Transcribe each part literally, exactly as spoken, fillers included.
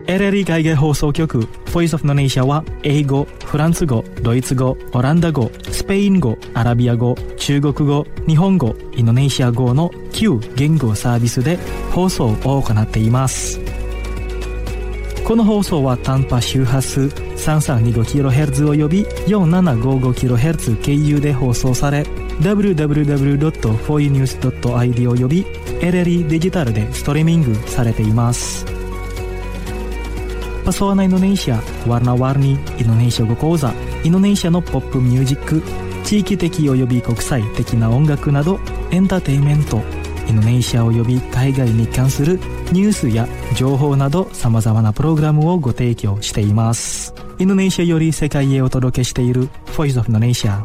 エルエルイー 海外放送局 Voice of Indonesia は英語、フランス語、ドイツ語、オランダ語、スペイン語、アラビア語、中国語、日本語、インドネシア語のきゅう言語サービスで放送を行っています。この放送は短波周波数 さんさんにごキロヘルツ 及び よんななごごキロヘルツ 経由で放送され ダブリューダブリューダブリュードットフォーユーニュースドットアイディー 及び エルエルイー デジタルでストリーミングされています。Pesona Indonesia, Warna-warni Indonesia語講座、インドネシアのポップミュージック、地域的及び国際的な音楽などエンターテインメント、インドネシア及び海外に関するニュースや情報など様々なプログラムをご提供しています。インドネシアより世界へお届けしている Voice of Indonesia。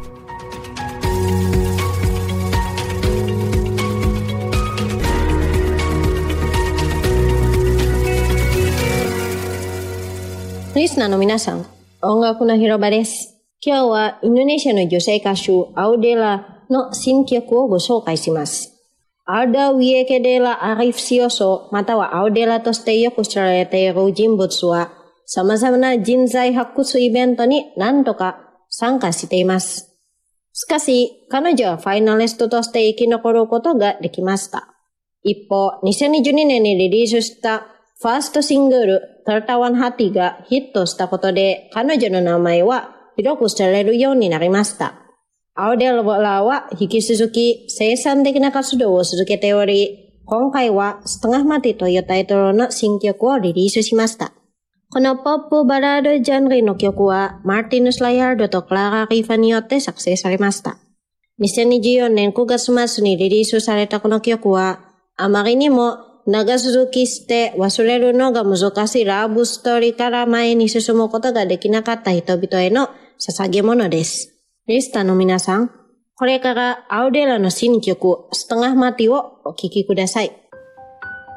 リスナーの皆さん、音楽の広場です。今日はインドネシアの女性歌手アウデラの新曲をご紹介します。Ada Wiyekedela Arif Sioso またはアウデラとしてよく知られている人物は様々な人材発掘イベントに何度か参加しています。しかし、彼女はファイナリストとして生き残ることができました。一方、にせんにじゅうにねんにリリースしたファーストシングル Tertawan Hati がヒットしたことで彼女の名前は広く知られるようになりました。アウデラは引き続き生産的な活動を続けており、今回はSetengah Matiというタイトルの新曲をリリースしました。このポップバラードジャンルの曲はマーティヌス・ライアードとクララ・リーファによって作成されました。にせんにじゅうよねんくがつ末にリリースされたこの曲はあまりにも長続きして忘れるのが難しいラブストーリーから前に進むことができなかった人々への捧げ物です。リスターの皆さん、これからアウデラの新曲、Setengah Matiをお聴きください。